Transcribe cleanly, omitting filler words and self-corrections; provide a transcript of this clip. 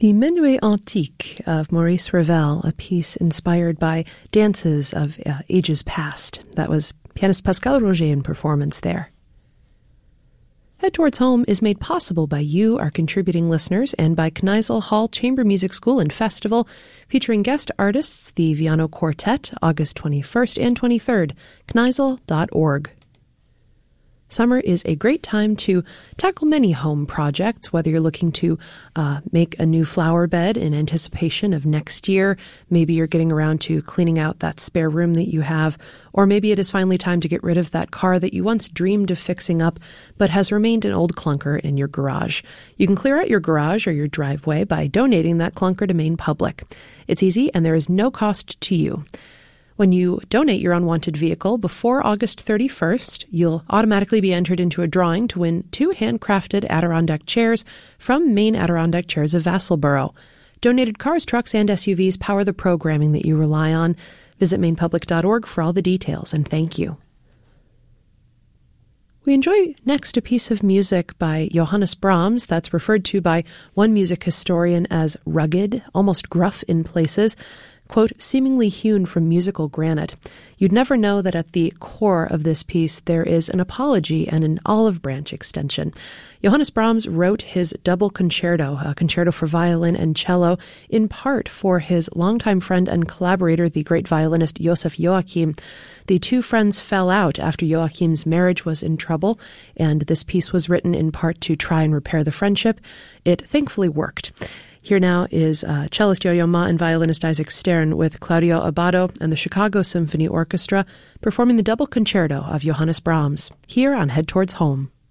The Menuet Antique of Maurice Ravel, a piece inspired by dances of ages past. That was pianist Pascal Roger in performance there. Head Towards Home is made possible by you, our contributing listeners, and by Kneisel Hall Chamber Music School and Festival, featuring guest artists, the Viano Quartet, August 21st and 23rd, kneisel.org. Summer is a great time to tackle many home projects, whether you're looking to make a new flower bed in anticipation of next year, maybe you're getting around to cleaning out that spare room that you have, or maybe it is finally time to get rid of that car that you once dreamed of fixing up but has remained an old clunker in your garage. You can clear out your garage or your driveway by donating that clunker to Maine Public. It's easy and there is no cost to you. When you donate your unwanted vehicle before August 31st, you'll automatically be entered into a drawing to win 2 handcrafted Adirondack chairs from Maine Adirondack Chairs of Vassalboro. Donated cars, trucks, and SUVs power the programming that you rely on. Visit mainepublic.org for all the details, and thank you. We enjoy next a piece of music by Johannes Brahms that's referred to by one music historian as rugged, almost gruff in places, quote, seemingly hewn from musical granite. You'd never know that at the core of this piece there is an apology and an olive branch extension. Johannes Brahms wrote his double concerto, a concerto for violin and cello, in part for his longtime friend and collaborator, the great violinist Joseph Joachim. The two friends fell out after Joachim's marriage was in trouble, and this piece was written in part to try and repair the friendship. It thankfully worked. Here now is cellist Yo-Yo Ma and violinist Isaac Stern with Claudio Abbado and the Chicago Symphony Orchestra performing the double concerto of Johannes Brahms, here on Head Towards Home.